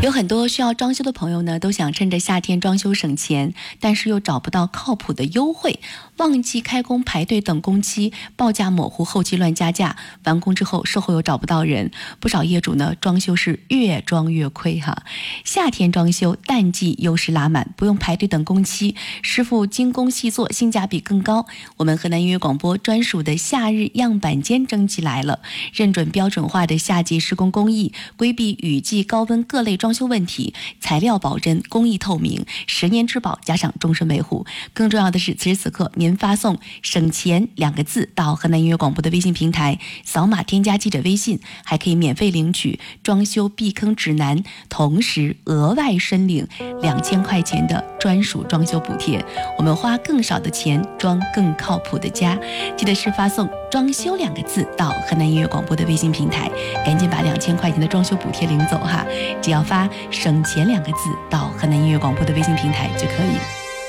有很多需要装修的朋友呢，都想趁着夏天装修省钱，但是又找不到靠谱的优惠，旺季开工排队等工期，报价模糊，后期乱加价，完工之后售后又找不到人，不少业主呢装修是越装越亏哈。夏天装修淡季优势拉满，不用排队等工期，师傅精工细作，性价比更高。我们河南音乐广播专属的夏日样板间征集来了，认准标准化的夏季施工工艺，规避雨季高温各类装修问题，材料保真，工艺透明，10年质保加上终身维护。更重要的是，此时此刻您发送省钱2个字到河南音乐广播的微信平台，扫码添加记者微信，还可以免费领取装修避坑指南，同时额外申领2000块钱的专属装修补贴。我们花更少的钱装更靠谱的家，记得是发送装修2个字到河南音乐广播的微信平台，赶紧把2000块钱的装修补贴领走哈！只要发省钱2个字到河南音乐广播的微信平台就可以。